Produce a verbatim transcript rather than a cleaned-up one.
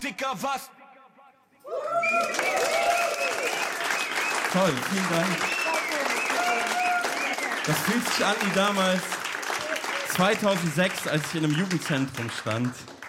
Dicker, was? Toll, vielen Dank. Das fühlt sich an wie damals zweitausendsechs, als ich in einem Jugendzentrum stand.